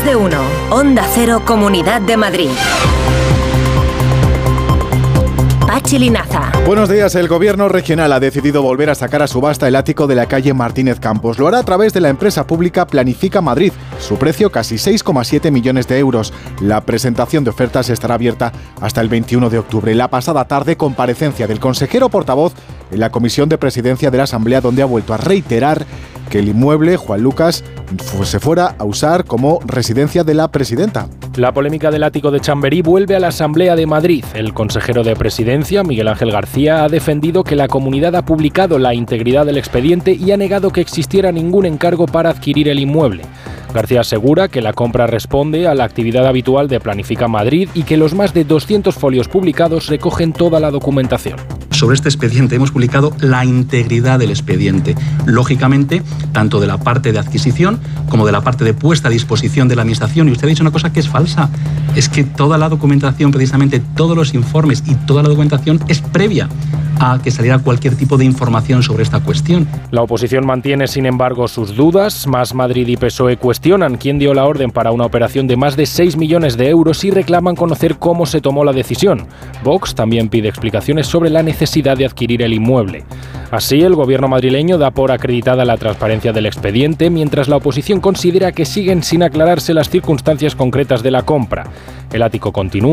Más de uno. Onda Cero, Comunidad de Madrid. Pachi Linaza. Buenos días. El gobierno regional ha decidido volver a sacar a subasta el ático de la calle Martínez Campos. Lo hará a través de la empresa pública Planifica Madrid. Su precio casi 6,7 millones de euros. La presentación de ofertas estará abierta hasta el 21 de octubre. La pasada tarde, comparecencia del consejero portavoz en la Comisión de Presidencia de la Asamblea, donde ha vuelto a reiterar que el inmueble, Juan Lucas, se fuera a usar como residencia de la presidenta. La polémica del ático de Chamberí vuelve a la Asamblea de Madrid. El consejero de Presidencia, Miguel Ángel García, ha defendido que la comunidad ha publicado la integridad del expediente y ha negado que existiera ningún encargo para adquirir el inmueble. García asegura que la compra responde a la actividad habitual de Planifica Madrid y que los más de 200 folios publicados recogen toda la documentación. Sobre este expediente hemos publicado la integridad del expediente, lógicamente, tanto de la parte de adquisición como de la parte de puesta a disposición de la Administración. Y usted ha dicho una cosa que es falsa, es que toda la documentación, precisamente todos los informes y toda la documentación es previa a que saliera cualquier tipo de información sobre esta cuestión. La oposición mantiene, sin embargo, sus dudas. Más Madrid y PSOE cuestionan quién dio la orden para una operación de más de 6 millones de euros y reclaman conocer cómo se tomó la decisión. Vox también pide explicaciones sobre la necesidad de adquirir el inmueble. Así, el gobierno madrileño da por acreditada la transparencia del expediente, mientras la oposición considera que siguen sin aclararse las circunstancias concretas de la compra. El ático continúa